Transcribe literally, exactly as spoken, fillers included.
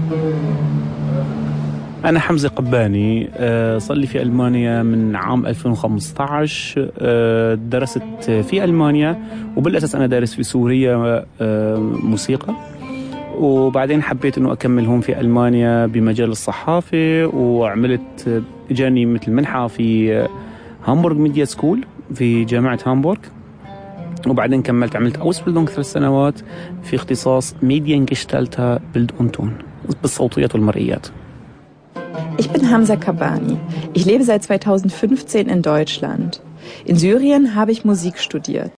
أنا حمزة قباني، صار لي في ألمانيا من عام ألفين وخمسة عشر. درست في ألمانيا، وبالأساس أنا دارس في سوريا موسيقى، وبعدين حبيت أنه أكمل هون في ألمانيا بمجال الصحافة، وعملت جاني مثل منحة في هامبورغ ميديا سكول في جامعة هامبورغ، وبعدين كملت عملت أوسبيلدونغ ثلاث سنوات في اختصاص Mediengestalter Bild und Ton بالصوتيات والمرئيات. Ich bin Hamza Kabani. Ich lebe seit zweitausendfünfzehn in Deutschland. In Syrien habe ich Musik studiert.